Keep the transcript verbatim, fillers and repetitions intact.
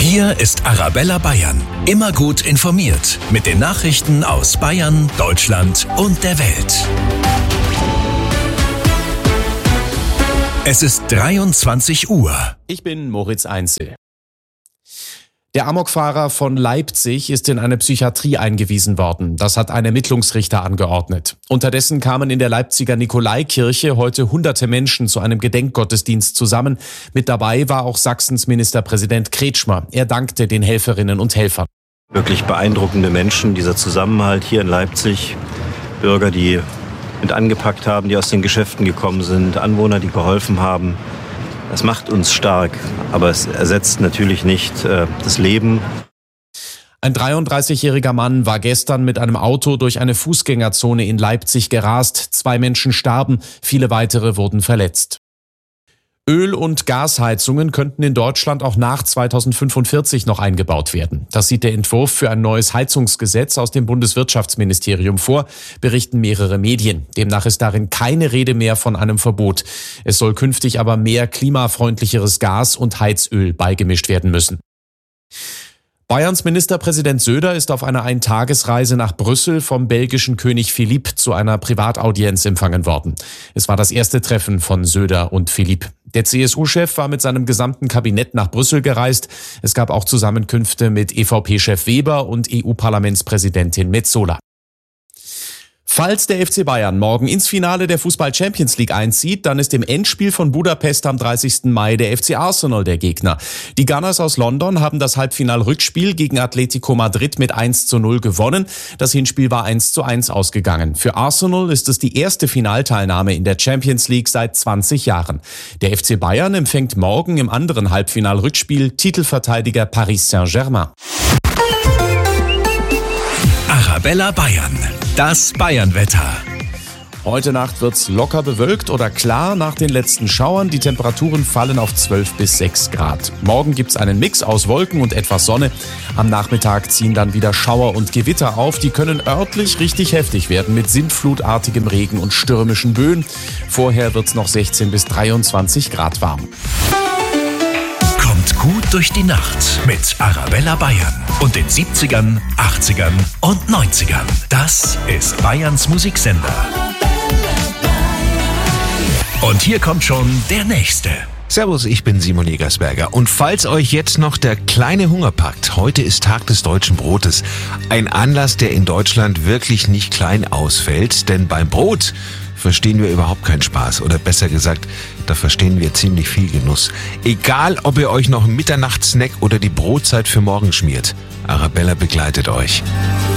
Hier ist Arabella Bayern. Immer gut informiert mit den Nachrichten aus Bayern, Deutschland und der Welt. Es ist dreiundzwanzig Uhr. Ich bin Moritz Einzel. Der Amokfahrer von Leipzig ist in eine Psychiatrie eingewiesen worden. Das hat ein Ermittlungsrichter angeordnet. Unterdessen kamen in der Leipziger Nikolaikirche heute hunderte Menschen zu einem Gedenkgottesdienst zusammen. Mit dabei war auch Sachsens Ministerpräsident Kretschmer. Er dankte den Helferinnen und Helfern. Wirklich beeindruckende Menschen, dieser Zusammenhalt hier in Leipzig. Bürger, die mit angepackt haben, die aus den Geschäften gekommen sind, Anwohner, die geholfen haben. Das macht uns stark, aber es ersetzt natürlich nicht äh, das Leben. Ein dreiunddreißigjähriger Mann war gestern mit einem Auto durch eine Fußgängerzone in Leipzig gerast. Zwei Menschen starben, viele weitere wurden verletzt. Öl- und Gasheizungen könnten in Deutschland auch nach zweitausendfünfundvierzig noch eingebaut werden. Das sieht der Entwurf für ein neues Heizungsgesetz aus dem Bundeswirtschaftsministerium vor, berichten mehrere Medien. Demnach ist darin keine Rede mehr von einem Verbot. Es soll künftig aber mehr klimafreundlicheres Gas und Heizöl beigemischt werden müssen. Bayerns Ministerpräsident Söder ist auf einer Eintagesreise nach Brüssel vom belgischen König Philippe zu einer Privataudienz empfangen worden. Es war das erste Treffen von Söder und Philippe. Der C S U-Chef war mit seinem gesamten Kabinett nach Brüssel gereist. Es gab auch Zusammenkünfte mit E V P-Chef Weber und E U-Parlamentspräsidentin Metsola. Falls der F C Bayern morgen ins Finale der Fußball-Champions League einzieht, dann ist im Endspiel von Budapest am dreißigsten Mai der F C Arsenal der Gegner. Die Gunners aus London haben das Halbfinal-Rückspiel gegen Atletico Madrid mit eins zu null gewonnen. Das Hinspiel war eins zu eins ausgegangen. Für Arsenal ist es die erste Finalteilnahme in der Champions League seit zwanzig Jahren. Der F C Bayern empfängt morgen im anderen Halbfinal-Rückspiel Titelverteidiger Paris Saint-Germain. Arabella Bayern. Das Bayernwetter. Heute Nacht wird's locker bewölkt oder klar nach den letzten Schauern. Die Temperaturen fallen auf zwölf bis sechs Grad. Morgen gibt's einen Mix aus Wolken und etwas Sonne. Am Nachmittag ziehen dann wieder Schauer und Gewitter auf. Die können örtlich richtig heftig werden mit sintflutartigem Regen und stürmischen Böen. Vorher wird's noch sechzehn bis dreiundzwanzig Grad warm. Kommt gut durch die Nacht mit Arabella Bayern und den siebzigern, achtzigern und neunzigern. Das ist Bayerns Musiksender. Und hier kommt schon der Nächste. Servus, ich bin Simon Jägersberger. Und falls euch jetzt noch der kleine Hunger packt, heute ist Tag des deutschen Brotes. Ein Anlass, der in Deutschland wirklich nicht klein ausfällt, denn beim Brot verstehen wir überhaupt keinen Spaß. Oder besser gesagt, da verstehen wir ziemlich viel Genuss. Egal, ob ihr euch noch einen Mitternachtssnack oder die Brotzeit für morgen schmiert. Arabella begleitet euch.